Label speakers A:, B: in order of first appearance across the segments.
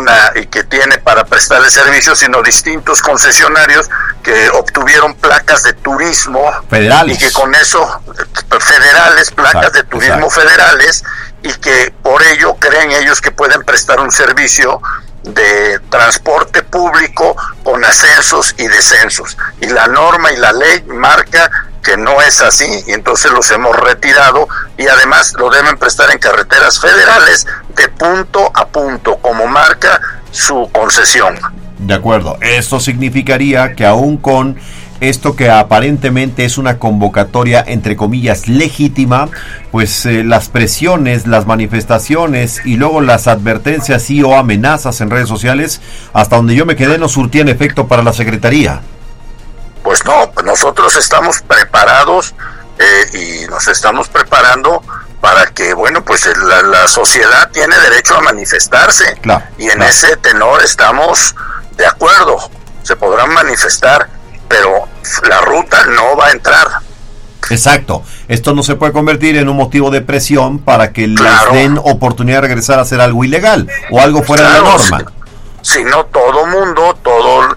A: y que tiene para prestarle servicios, sino distintos concesionarios que obtuvieron placas de turismo
B: federales,
A: y que con eso, federales, placas de turismo federales, y que por ello creen ellos que pueden prestar un servicio de transporte público con ascensos y descensos, y la norma y la ley marca que no es así, y entonces los hemos retirado, y además lo deben prestar en carreteras federales de punto a punto, como marca su concesión.
B: De acuerdo, esto significaría que aún con esto que aparentemente es una convocatoria entre comillas legítima, pues las presiones, las manifestaciones y luego las advertencias y o amenazas en redes sociales, hasta donde yo me quedé, no surtían efecto para la Secretaría.
A: Pues no, nosotros estamos preparados y nos estamos preparando para que, bueno, pues la sociedad tiene derecho a manifestarse,
B: claro,
A: y en ese tenor estamos de acuerdo, se podrán manifestar, pero la ruta no va a entrar.
B: Exacto, esto no se puede convertir en un motivo de presión para que les den oportunidad de regresar a hacer algo ilegal o algo fuera de la norma.
A: Si no, todo mundo, todo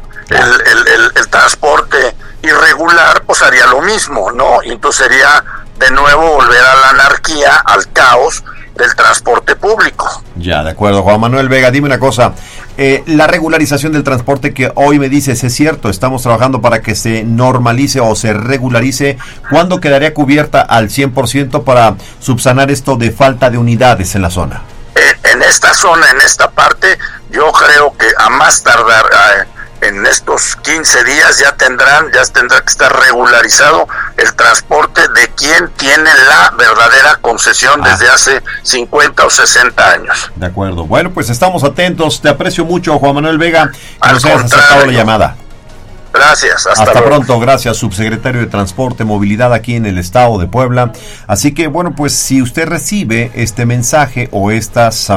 A: el transporte irregular, pues haría lo mismo, ¿no? Y entonces sería de nuevo volver a la anarquía, al caos del transporte público.
B: Ya, de acuerdo. Juan Manuel Vega, dime una cosa, la regularización del transporte que hoy me dices, es cierto, estamos trabajando para que se normalice o se regularice, ¿cuándo quedaría cubierta al 100% para subsanar esto de falta de unidades en la zona?
A: En esta zona, en esta parte, yo creo que a más tardar en estos 15 días ya tendrá que estar regularizado el transporte de quien tiene la verdadera concesión desde hace 50 o 60 años.
B: De acuerdo. Bueno, pues estamos atentos. Te aprecio mucho, Juan Manuel Vega, que nos hayas
A: contrario,
B: aceptado la llamada.
A: Gracias,
B: hasta pronto. Gracias, subsecretario de Transporte, Movilidad aquí en el estado de Puebla. Así que, bueno, pues si usted recibe este mensaje o estas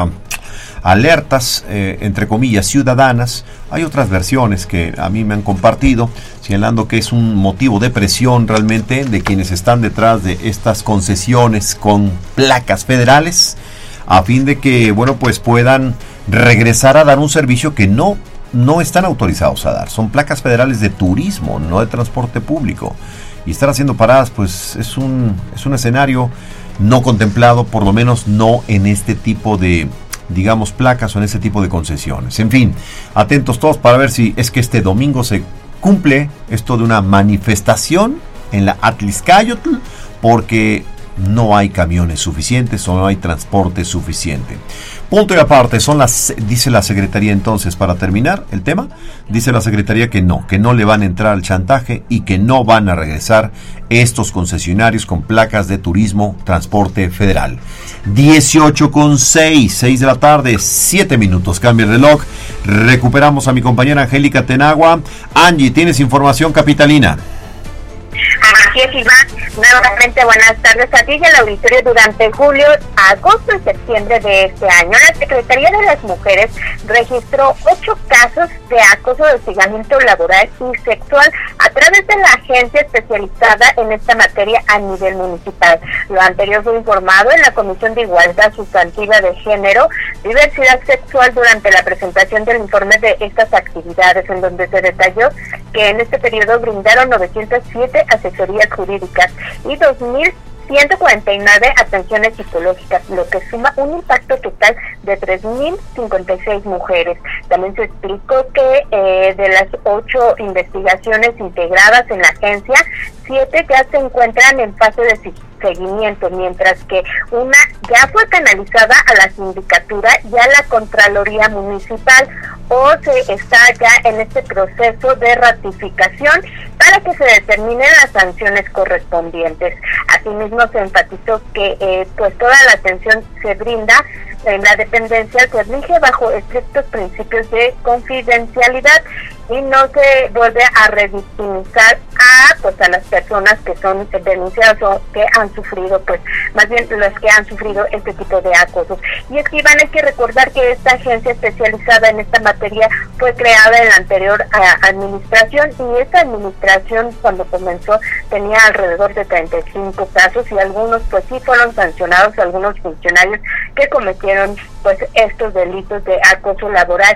B: alertas, entre comillas, ciudadanas, hay otras versiones que a mí me han compartido, señalando que es un motivo de presión realmente de quienes están detrás de estas concesiones con placas federales, a fin de que, bueno, pues puedan regresar a dar un servicio que no están autorizados a dar. Son placas federales de turismo, no de transporte público. Y estar haciendo paradas, pues es un escenario no contemplado, por lo menos no en este tipo de, digamos, placas o en ese tipo de concesiones. En fin, atentos todos para ver si es que este domingo se cumple esto de una manifestación en la Atlixcáyotl, porque no hay camiones suficientes o no hay transporte suficiente. Punto y aparte, dice la Secretaría entonces, para terminar el tema, dice la Secretaría que no le van a entrar al chantaje y que no van a regresar estos concesionarios con placas de turismo, transporte federal. 18:06, 6 de la tarde, 7 minutos, cambia el reloj. Recuperamos a mi compañera Angélica Tenagua. Angie, ¿tienes información capitalina?
C: Así es, Iván. Nuevamente buenas tardes a ti y al auditorio. Durante julio, agosto y septiembre de este año, la Secretaría de las Mujeres registró 8 casos de acoso, de hostigamiento laboral y sexual a través de la agencia especializada en esta materia a nivel municipal. Lo anterior fue informado en la Comisión de Igualdad Sustantiva de Género, Diversidad Sexual durante la presentación del informe de estas actividades, en donde se detalló que en este periodo brindaron 907 asesorías jurídicas y 2.149 atenciones psicológicas, lo que suma un impacto total de 3.056 mujeres. También se explicó que de las 8 investigaciones integradas en la agencia, 7 ya se encuentran en fase de seguimiento, mientras que una ya fue canalizada a la sindicatura y a la Contraloría Municipal, o se está ya en este proceso de ratificación para que se determinen las sanciones correspondientes. Asimismo, se enfatizó que pues toda la atención se brinda en la dependencia, se rige bajo estrictos principios de confidencialidad y no se vuelve a revictimizar a las personas que son denunciadas o que han sufrido, pues más bien los que han sufrido este tipo de acosos. Y es que, Iván, hay que recordar que esta agencia especializada en esta materia fue creada en la anterior administración, y esta administración, cuando comenzó, tenía alrededor de 35 casos, y algunos pues sí fueron sancionados, algunos funcionarios que cometieron pues estos delitos de acoso laboral